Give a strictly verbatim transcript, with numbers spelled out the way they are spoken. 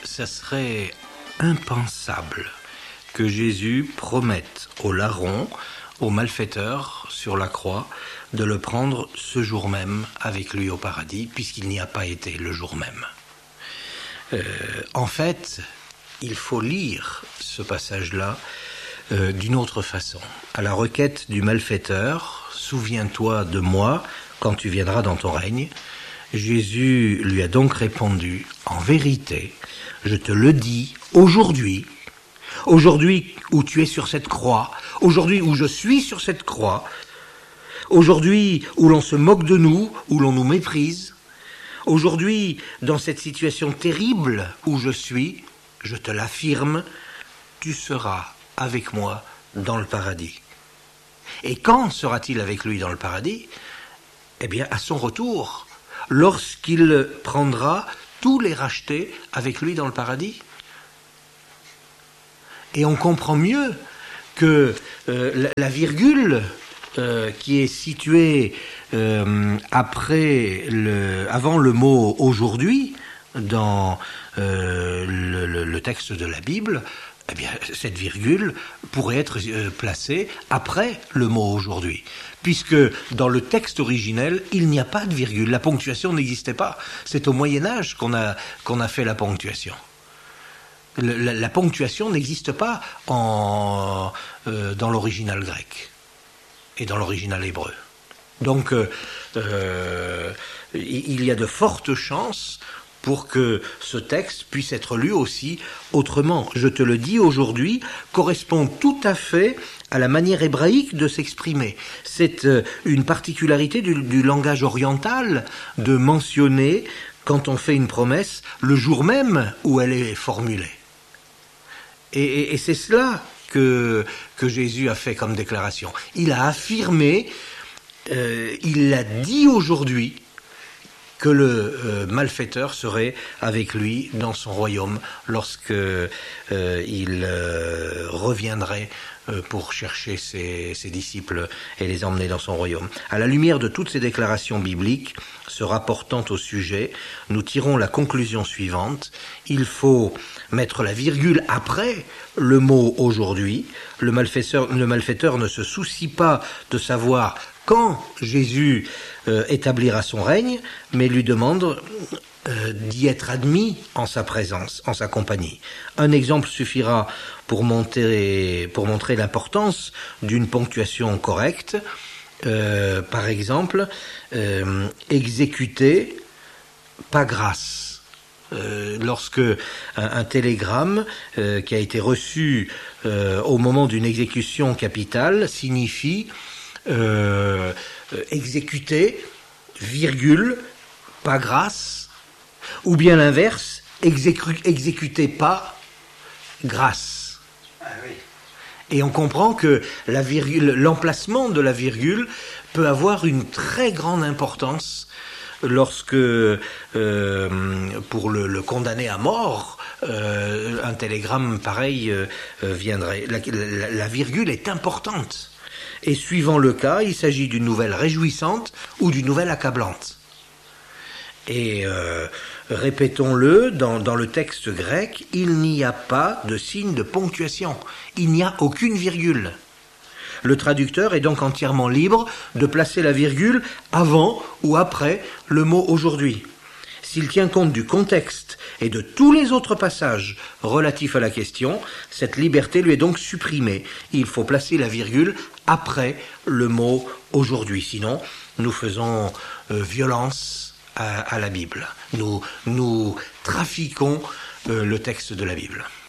ça serait impensable que Jésus promette aux larrons, aux malfaiteurs sur la croix, de le prendre ce jour même avec lui au paradis, puisqu'il n'y a pas été le jour même. Euh, en fait, il faut lire ce passage-là euh, d'une autre façon. À la requête du malfaiteur, souviens-toi de moi quand tu viendras dans ton règne. Jésus lui a donc répondu, en vérité, je te le dis aujourd'hui, aujourd'hui où tu es sur cette croix, aujourd'hui où je suis sur cette croix, aujourd'hui où l'on se moque de nous, où l'on nous méprise, aujourd'hui dans cette situation terrible où je suis, je te l'affirme, tu seras avec moi dans le paradis. Et quand sera-t-il avec lui dans le paradis ? Eh bien, à son retour, lorsqu'il prendra tous les rachetés avec lui dans le paradis. Et on comprend mieux que euh, la, la virgule euh, qui est située euh, après le, avant le mot « aujourd'hui » dans euh, le, le, le texte de la Bible, eh bien, cette virgule pourrait être euh, placée après le mot « aujourd'hui ». Puisque dans le texte originel, il n'y a pas de virgule. La ponctuation n'existait pas. C'est au Moyen-Âge qu'on a, qu'on a fait la ponctuation. Le, la, la ponctuation n'existe pas en, euh, dans l'original grec et dans l'original hébreu. Donc, euh, euh, il y a de fortes chances pour que ce texte puisse être lu aussi autrement. Je te le dis aujourd'hui, correspond tout à fait à la manière hébraïque de s'exprimer. C'est une particularité du, du langage oriental de mentionner, quand on fait une promesse, le jour même où elle est formulée. Et, et, et c'est cela que, que Jésus a fait comme déclaration. Il a affirmé, euh, il l'a dit aujourd'hui, que le euh, malfaiteur serait avec lui dans son royaume lorsque euh, il euh, reviendrait euh, pour chercher ses, ses disciples et les emmener dans son royaume. À la lumière de toutes ces déclarations bibliques se rapportant au sujet, nous tirons la conclusion suivante. Il faut mettre la virgule après le mot « aujourd'hui ». Le malfaiteur, le malfaiteur ne se soucie pas de savoir quand Jésus euh, établira son règne, mais lui demande euh, d'y être admis en sa présence, en sa compagnie. Un exemple suffira pour montrer, pour montrer l'importance d'une ponctuation correcte. Euh, par exemple, euh, exécuter, pas grâce. Euh, lorsque un, un télégramme euh, qui a été reçu euh, au moment d'une exécution capitale signifie Euh, exécuter, virgule, pas grâce, ou bien l'inverse, exécu- exécuter pas, grâce. Ah oui. Et on comprend que la virgule, l'emplacement de la virgule peut avoir une très grande importance lorsque, euh, pour le, le condamner à mort, euh, un télégramme pareil euh, viendrait. La, la, la virgule est importante. Et suivant le cas, il s'agit d'une nouvelle réjouissante ou d'une nouvelle accablante. Et euh, répétons-le, dans, dans le texte grec, il n'y a pas de signe de ponctuation. Il n'y a aucune virgule. Le traducteur est donc entièrement libre de placer la virgule avant ou après le mot « aujourd'hui ». S'il tient compte du contexte et de tous les autres passages relatifs à la question, cette liberté lui est donc supprimée. Il faut placer la virgule après le mot « aujourd'hui ». Sinon, nous faisons euh, violence à, à la Bible. Nous, nous trafiquons euh, le texte de la Bible.